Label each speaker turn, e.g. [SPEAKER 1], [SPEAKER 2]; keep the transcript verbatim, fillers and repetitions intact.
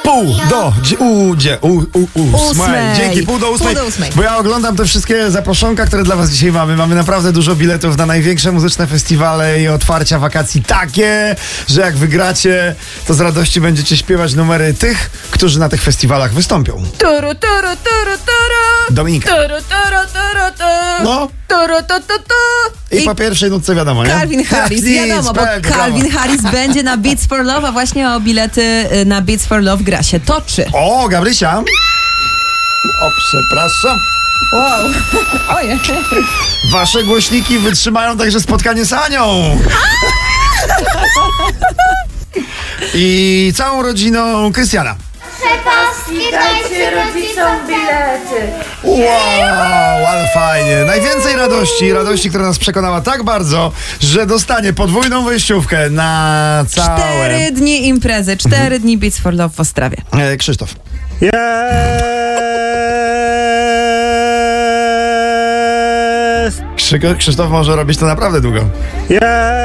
[SPEAKER 1] pół do dzie- u, dzie- u, u, u, ósmej.
[SPEAKER 2] Ósmej.
[SPEAKER 1] Dzięki, pół do ósmej.
[SPEAKER 2] Pół do ósmej.
[SPEAKER 1] Bo ja oglądam te wszystkie zaproszonka, które dla was dzisiaj mamy. Mamy naprawdę dużo biletów na największe muzyczne festiwale i otwarcia wakacji takie, że jak wygracie, to z radości będziecie śpiewać numery tych, którzy na tych festiwalach wystąpią.
[SPEAKER 2] Turu, turu, turu, turu.
[SPEAKER 1] Dominika.
[SPEAKER 2] Turu, turu, turu, turu.
[SPEAKER 1] No.
[SPEAKER 2] Turu, tu, tu, tu.
[SPEAKER 1] I po pierwszej nutce wiadomo, nie?
[SPEAKER 2] Calvin Harris,
[SPEAKER 1] Nic,
[SPEAKER 2] wiadomo, bo
[SPEAKER 1] pewnie,
[SPEAKER 2] Calvin
[SPEAKER 1] wiadomo.
[SPEAKER 2] Harris będzie na Beats for Love, a właśnie o bilety y, na Beats for Love gra się toczy.
[SPEAKER 1] O, Gabrysia. O, przepraszam.
[SPEAKER 2] Wow. Ojej.
[SPEAKER 1] Wasze głośniki wytrzymają także spotkanie z Anią. I całą rodziną Krystiana.
[SPEAKER 3] Paski dajcie rodzicom bilety.
[SPEAKER 1] Wow, ale fajnie. Najwięcej radości, radości, która nas przekonała tak bardzo, że dostanie podwójną wejściówkę na całe...
[SPEAKER 2] Cztery dni imprezy, cztery dni Beats for Love w Ostrawie.
[SPEAKER 1] E, Krzysztof.
[SPEAKER 4] Jest!
[SPEAKER 1] Krzy- Krzysztof może robić to naprawdę długo.
[SPEAKER 4] Jest!